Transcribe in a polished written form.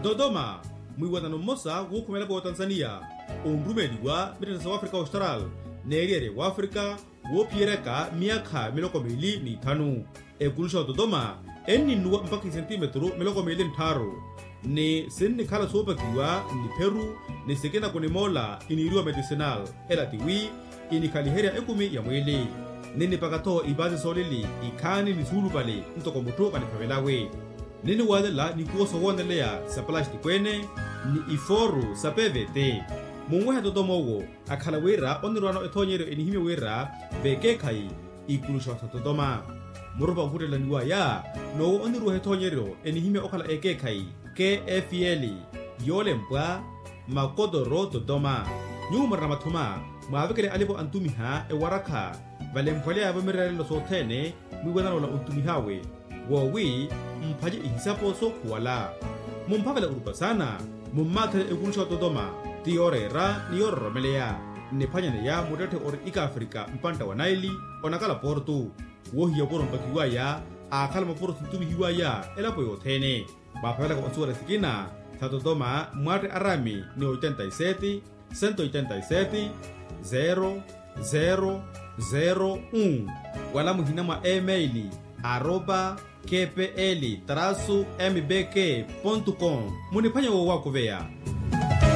Dodoma, mwiwatano mmosa wukhumelapo wa Tanzania, undrumeliwa mitata wa Afrika Austral, neriere wa Afrika, wopiereka miaka 25. Ekulusha wa Dodoma, nuwa mpaka sentimetro 25. Ni sini kala sopakiwa ni Peru, ni sekena kone mola iniriwa medicinal, tiwi, inikaliheria ekumi ya mwili. Nini pakato ibazi solili, ikani ni sulu pale, ntoko mutu kanipavelawe. Nini wadela ni kuoso wandelea sa plasti kwene, ni iforu sa PVT. Mungweha Dodoma ugo, akalawera onirwano etonyero enihime wera, beke kai, ikulusha wa Dodoma. Murupa ukutela niwa ya, no onirwa etonyero enihime okala eke kai, KFL, yole mpwa, makodoro Dodoma. Nyuma ramatuma, mwavekele alipo antumiha waraka, vale mpwalea vamirale lo sotene, mwiwadano la untumihawe. Wawi mpaje ihisapo so kuwala. Mumpavela urupa sana, mummatele ekulusha wa Dodoma, tiorera ni yoromelea. Nepanyane ya mudate ori ika Afrika mpanta wa Naili, onakala portu. Wohi ya poro mpakiwa ya, akala maporo tuntumi hiwa ya, elapo yotene. Mapavela kwa asuwa resikina, sa Dodoma mwate arami ni 87, 187, 0001. Wala muhinama emaili, @kpl-mbk.com. Munipanya wako vea.